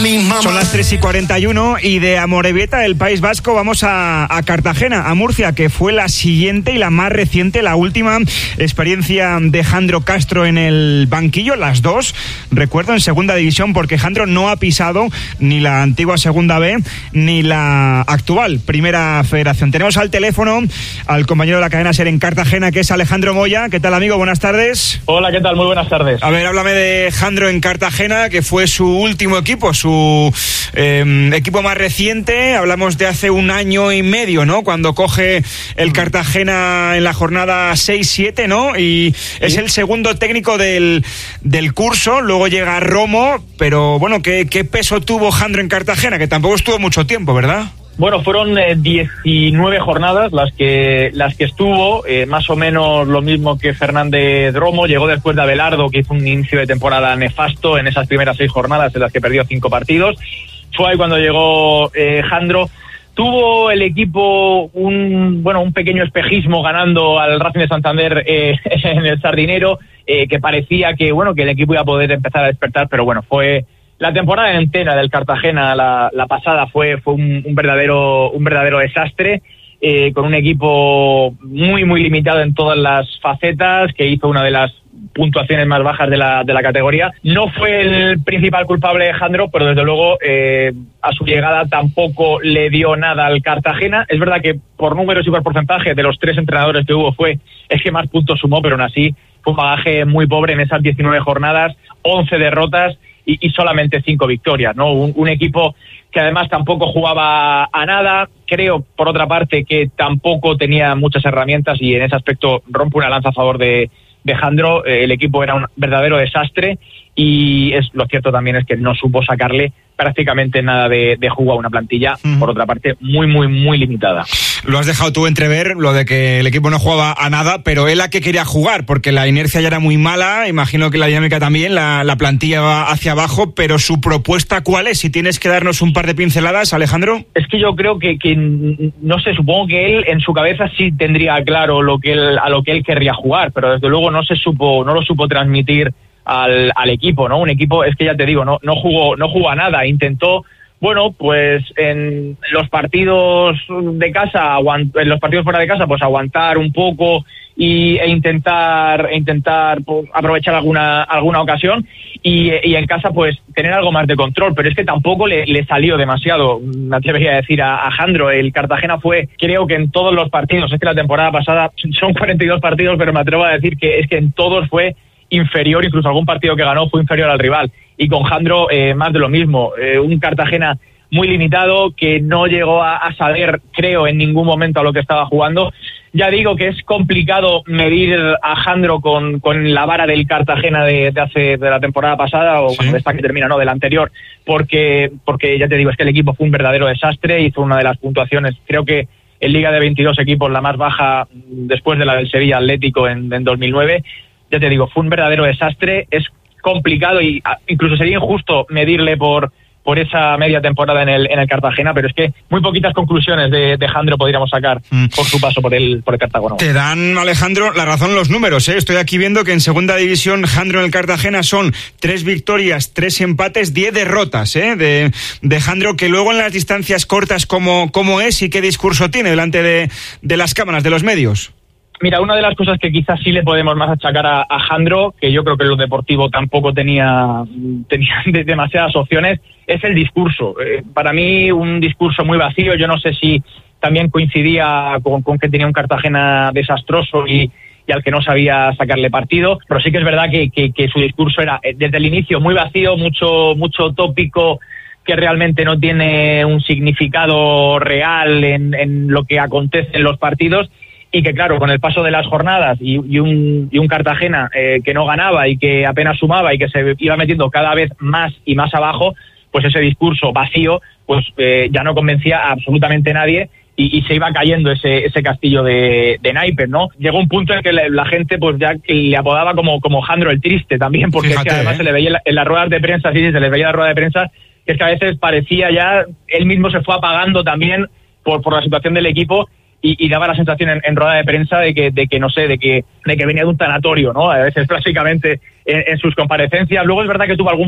Son las 3:41 y de Amorebieta, del País Vasco, vamos a Cartagena, a Murcia, que fue la siguiente y la más reciente, la última experiencia de Jandro Castro en el banquillo, las dos, recuerdo, en segunda división, porque Jandro no ha pisado ni la antigua segunda B ni la actual primera federación. Tenemos al teléfono al compañero de la cadena SER en Cartagena, que es Alejandro Moya. ¿Qué tal, amigo? Buenas tardes. Hola, ¿qué tal? Muy buenas tardes. A ver, háblame de Jandro en Cartagena, que fue su último equipo, su equipo más reciente. Hablamos de hace un año y medio, ¿no? Cuando coge el Cartagena en la jornada 6-7, ¿no? Y es el segundo técnico del curso. Luego llega Romo, pero bueno, ¿qué peso tuvo Jandro en Cartagena? Que tampoco estuvo mucho tiempo, ¿verdad? Bueno, fueron 19 jornadas las que estuvo, más o menos lo mismo que Fernández Romo. Llegó después de Abelardo, que hizo un inicio de temporada nefasto en esas primeras 6 jornadas en las que perdió 5 partidos. Fue ahí cuando llegó Jandro. Tuvo el equipo un pequeño espejismo ganando al Racing de Santander en el Sardinero, que parecía que el equipo iba a poder empezar a despertar, pero bueno, fue la temporada entera del Cartagena, la pasada, fue un verdadero desastre, con un equipo muy muy limitado en todas las facetas, que hizo una de las puntuaciones más bajas de la categoría. No fue el principal culpable de Jandro, pero desde luego a su llegada tampoco le dio nada al Cartagena. Es verdad que por números y por porcentaje de los 3 entrenadores que hubo fue el que más puntos sumó, pero aún así fue un bagaje muy pobre en esas 19 jornadas, 11 derrotas y solamente 5 victorias, ¿no? Un equipo que además tampoco jugaba a nada. Creo, por otra parte, que tampoco tenía muchas herramientas, y en ese aspecto rompo una lanza a favor de Jandro. El equipo era un verdadero desastre, y lo cierto también es que no supo sacarle prácticamente nada de jugo a una plantilla, por otra parte, muy, muy, muy limitada. Lo has dejado tú entrever, lo de que el equipo no jugaba a nada, pero él a qué quería jugar, porque la inercia ya era muy mala, imagino que la dinámica también, la plantilla va hacia abajo, pero su propuesta, ¿cuál es? Si tienes que darnos un par de pinceladas, Alejandro. Es que yo creo que no sé, supongo que él en su cabeza sí tendría claro a lo que él querría jugar, pero desde luego no lo supo transmitir al equipo, ¿no? Un equipo, es que ya te digo, no jugó a nada. Intentó, pues en los partidos de casa, en los partidos fuera de casa, pues aguantar un poco e intentar pues, aprovechar alguna ocasión, y en casa pues tener algo más de control, pero es que tampoco le salió demasiado. Me atrevería a decir a Jandro, el Cartagena fue, creo que en todos los partidos, es que la temporada pasada son 42 partidos, pero me atrevo a decir que es que en todos fue inferior, incluso algún partido que ganó fue inferior al rival, y con Jandro más de lo mismo. Un Cartagena muy limitado, que no llegó a saber, creo, en ningún momento a lo que estaba jugando. Ya digo que es complicado medir a Jandro con la vara del Cartagena de la temporada pasada, o cuando esta que termina, del anterior, porque ya te digo, es que el equipo fue un verdadero desastre, hizo una de las puntuaciones, creo que en Liga de 22 equipos, la más baja después de la del Sevilla Atlético en 2009. Ya te digo, fue un verdadero desastre. Es complicado, y incluso sería injusto medirle por esa media temporada en el Cartagena, pero es que muy poquitas conclusiones de Jandro podríamos sacar por su paso por el Cartago. Te dan, Alejandro, la razón los números, ¿eh? Estoy aquí viendo que en segunda división Jandro en el Cartagena son 3 victorias, 3 empates, 10 derrotas, de Jandro, que luego en las distancias cortas, ¿cómo es y qué discurso tiene delante de las cámaras, de los medios? Mira, una de las cosas que quizás sí le podemos más achacar a Jandro, que yo creo que en lo deportivo tampoco tenía demasiadas opciones, es el discurso. Para mí, un discurso muy vacío. Yo no sé si también coincidía con que tenía un Cartagena desastroso y al que no sabía sacarle partido, pero sí que es verdad que su discurso era desde el inicio muy vacío, mucho tópico que realmente no tiene un significado real en lo que acontece en los partidos. Y que claro, con el paso de las jornadas y un Cartagena que no ganaba y que apenas sumaba y que se iba metiendo cada vez más y más abajo, pues ese discurso vacío pues ya no convencía a absolutamente nadie, y se iba cayendo ese castillo de naipes, ¿no? Llegó un punto en que la gente pues ya le apodaba como Jandro el Triste también, porque fíjate, es que además se le veía en las ruedas de prensa, se les veía en la rueda de prensa, que es que a veces parecía ya, él mismo se fue apagando también por la situación del equipo, y daba la sensación en rueda de prensa de que no sé, de que venía de un tanatorio, ¿no? A veces prácticamente en sus comparecencias. Luego es verdad que tuvo algún